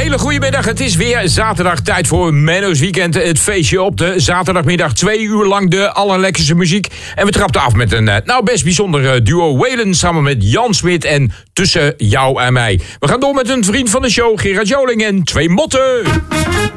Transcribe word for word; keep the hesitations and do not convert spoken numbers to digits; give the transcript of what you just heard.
hele goede middag. Het is weer zaterdag, tijd voor Menno's Weekend. Het feestje op de zaterdagmiddag. Twee uur lang de allerlekkerste muziek. En we trapten af met een nou best bijzonder duo Waylon samen met Jan Smit en Tussen jou en mij. We gaan door met een vriend van de show, Gerard Joling en Twee Motten.